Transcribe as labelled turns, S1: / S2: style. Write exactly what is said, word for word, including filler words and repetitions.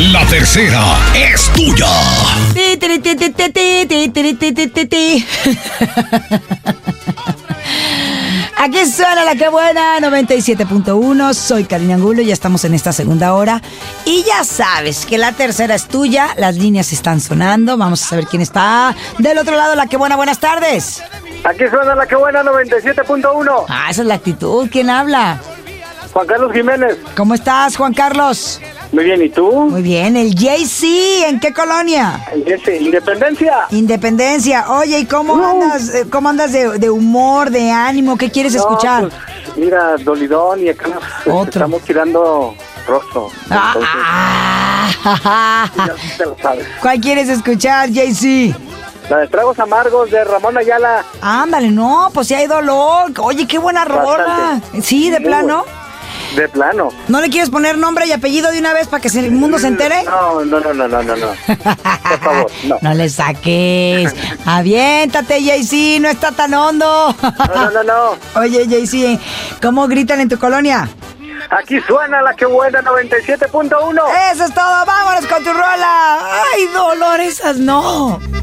S1: La tercera es tuya.
S2: Ti, ti, ti, ti, ti, ti, ti, ti, ti, ti, ti, ti. Aquí suena La Que Buena, noventa y siete punto uno. Soy Karina Angulo y ya estamos en esta segunda hora. Y ya sabes que la tercera es tuya. Las líneas están sonando. Vamos a saber quién está del otro lado. La Que Buena, buenas tardes.
S3: Aquí suena La Que Buena, noventa y siete punto uno.
S2: Ah, esa es la actitud. ¿Quién habla?
S3: Juan Carlos Jiménez.
S2: ¿Cómo estás, Juan Carlos?
S3: Muy bien, ¿y tú?
S2: Muy bien. El Jay-Z, ¿en qué colonia?
S3: Ese, Independencia.
S2: Independencia. Oye, ¿y cómo
S3: Uh.
S2: andas? eh, ¿Cómo andas de, de humor, de ánimo? ¿Qué quieres
S3: No,
S2: escuchar?
S3: pues, mira, dolidón y acá nos
S2: Otro.
S3: estamos tirando rostro.
S2: Ah,
S3: Entonces,
S2: ah,
S3: ya te lo sabes.
S2: ¿Cuál quieres escuchar, Jay-Z?
S3: La de Tragos Amargos de Ramón Ayala.
S2: Ándale, no, pues sí hay dolor. Oye, qué buena rola.
S3: Bastante.
S2: Sí, de
S3: Muy
S2: plano.
S3: De plano.
S2: ¿No le quieres poner nombre y apellido de una vez para que se- el mundo se entere?
S3: No, no, no, no, no, no, no. Por favor, no.
S2: No le saques. Aviéntate, Jay-Z, no está tan hondo.
S3: No, no, no, no.
S2: Oye, Jay-Z, ¿cómo gritan en tu colonia?
S3: Aquí suena La Que Buena, noventa y siete punto uno.
S2: Eso es todo, vámonos con tu rola. Ay, dolor, esas no.